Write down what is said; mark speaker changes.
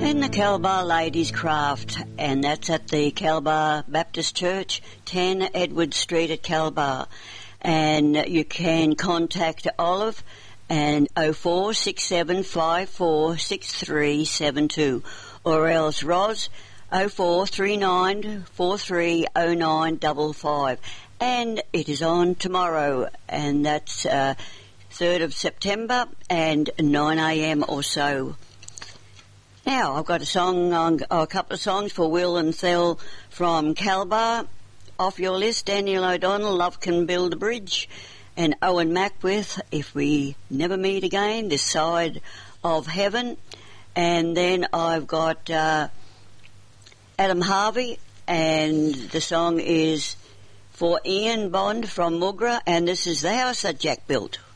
Speaker 1: in the Calabar Ladies Craft, and that's at the Calabar Baptist Church, 10 Edward Street at Calabar. And you can contact Olive and 0467546372, or else Roz 0439430955. And it is on tomorrow, and that's 3rd of September and 9 a.m. or so. Now, I've got a couple of songs for Will and Thel from Calabar. Off your list, Daniel O'Donnell, Love Can Build a Bridge, and Owen Mack with If We Never Meet Again, This Side of Heaven. And then I've got Adam Harvey, and the song is for Ian Bond from Mugra, and this is The House That Jack Built.